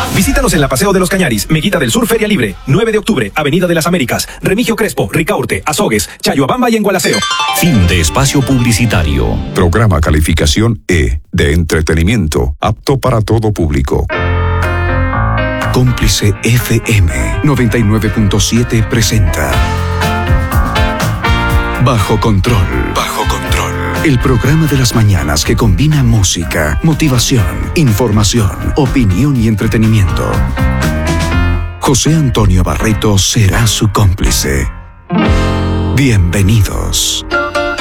Visítanos en la Paseo de los Cañaris, Meguita del Sur Feria Libre, 9 de octubre, Avenida de las Américas, Remigio Crespo, Ricaurte, Azogues, Chayhuabamba y en Gualaceo. Fin de espacio publicitario. Programa calificación E de entretenimiento, apto para todo público. Cómplice FM 99.7 presenta Bajo Control. Bajo Control. El programa de las mañanas que combina música, motivación, información, opinión y entretenimiento. José Antonio Barreto será su cómplice. Bienvenidos.